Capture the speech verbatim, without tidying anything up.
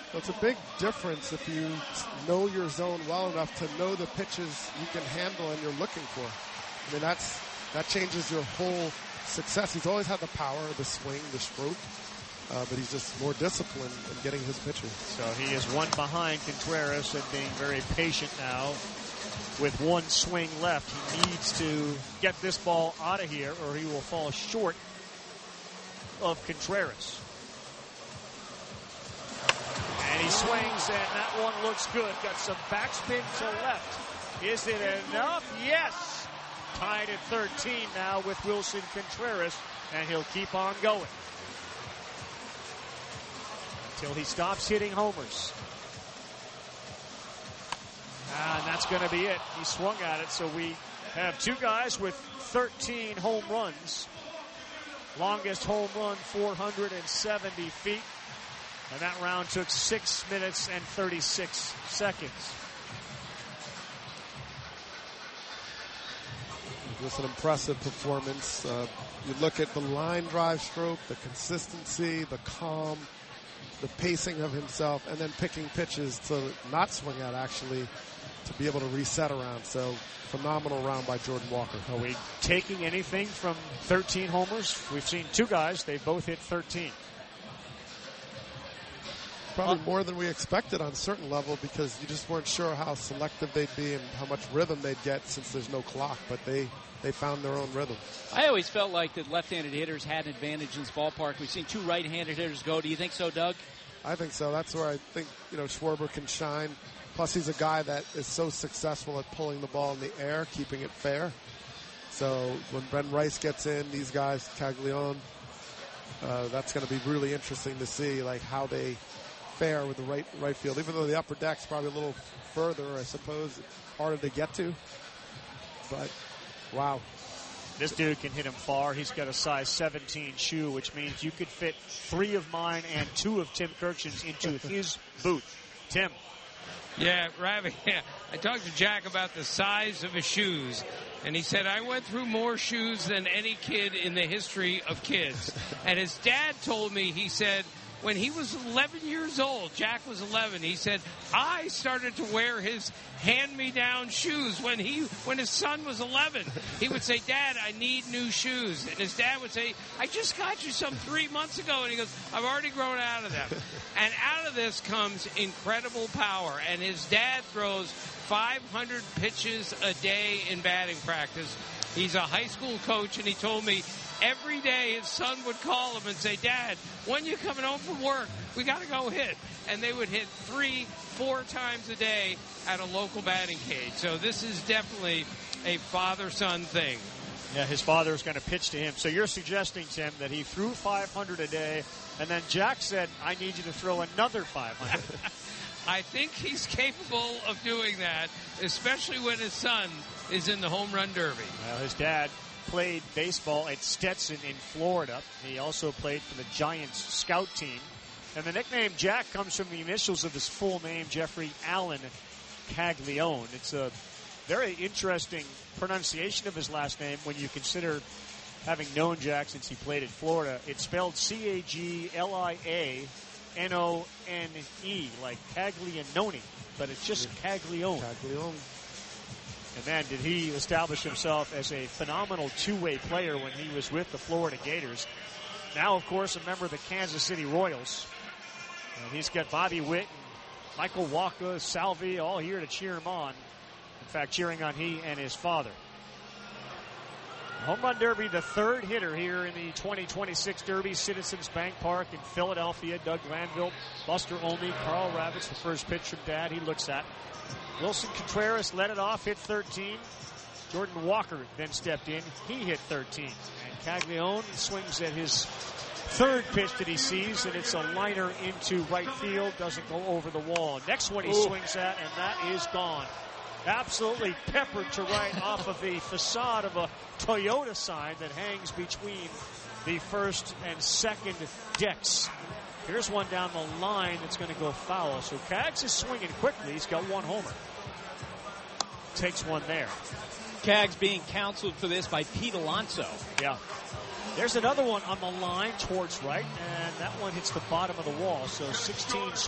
Well, it's a big difference if you know your zone well enough to know the pitches you can handle and you're looking for. I mean, that's that changes your whole success. He's always had the power, the swing, the stroke, uh, but he's just more disciplined in getting his pitches. So he is one behind Contreras and being very patient now. With one swing left, he needs to get this ball out of here or he will fall short of Contreras. And he swings, and that one looks good. Got some backspin to left. Is it enough? Yes! Tied at thirteen now with Wilson Contreras, and he'll keep on going until he stops hitting homers. And that's going to be it. He swung at it, so we have two guys with thirteen home runs. Longest home run, four hundred seventy feet. And that round took six minutes and thirty-six seconds. Just an impressive performance. Uh, you look at the line drive stroke, the consistency, the calm, the pacing of himself, and then picking pitches to not swing at, actually, to be able to reset around. So phenomenal round by Jordan Walker. Are we taking anything from thirteen homers? We've seen two guys. They both hit thirteen. Probably more than we expected on a certain level because you just weren't sure how selective they'd be and how much rhythm they'd get since there's no clock, but they, they found their own rhythm. I always felt like that left-handed hitters had an advantage in this ballpark. We've seen two right-handed hitters go. Do you think so, Doug? I think so. That's where I think, you know, Schwarber can shine. Plus, he's a guy that is so successful at pulling the ball in the air, keeping it fair. So when Ben Rice gets in, these guys, Caglione, uh, that's going to be really interesting to see, like, how they fare with the right right field. Even though the upper deck's probably a little further, I suppose, harder to get to. But, wow. This dude can hit him far. He's got a size seventeen shoe, which means you could fit three of mine and two of Tim Kirchin's into his boot. Tim. Yeah, Ravi, yeah. I talked to Jack about the size of his shoes, and he said, I went through more shoes than any kid in the history of kids. And his dad told me, he said, when he was eleven years old, Jack was eleven, he said, I started to wear his hand-me-down shoes when he, when his son was eleven. He would say, Dad, I need new shoes. And his dad would say, I just got you some three months ago. And he goes, I've already grown out of them. And out of this comes incredible power. And his dad throws five hundred pitches a day in batting practice. He's a high school coach, and he told me every day his son would call him and say, Dad, when you coming home from work? We got to go hit. And they would hit three, four times a day at a local batting cage. So this is definitely a father-son thing. Yeah, his father is going to pitch to him. So you're suggesting, Tim, that he threw five hundred a day, and then Jack said, I need you to throw another five hundred. I think he's capable of doing that, especially when his son is in the home run derby. Well, his dad played baseball at Stetson in Florida. He also played for the Giants scout team. And the nickname Jack comes from the initials of his full name, Jeffrey Allen Caglione. It's a very interesting pronunciation of his last name when you consider having known Jack since he played in Florida. It's spelled C A G L I A N O N E, like Caglianone, but it's just Caglione. Caglione. And man, did he establish himself as a phenomenal two-way player when he was with the Florida Gators. Now, of course, a member of the Kansas City Royals. And he's got Bobby Witt, and Michael Wacha, Salvi, all here to cheer him on. In fact, cheering on he and his father. Home Run Derby, the third hitter here in the twenty twenty-six Derby, Citizens Bank Park in Philadelphia. Doug Glanville, Buster Olney, Carl Ravitz, the first pitch from Dad he looks at. Wilson Contreras led it off, hit thirteen. Jordan Walker then stepped in. He hit thirteen. And Caglione swings at his third pitch that he sees, and it's a liner into right field. Doesn't go over the wall. Next one he Ooh. swings at, and that is gone. Absolutely peppered to right off of the facade of a Toyota sign that hangs between the first and second decks. Here's one down the line that's going to go foul. So Cags is swinging quickly. He's got one homer. Takes one there. Cags being counseled for this by Pete Alonso. Yeah. There's another one on the line towards right, and that one hits the bottom of the wall. So sixteen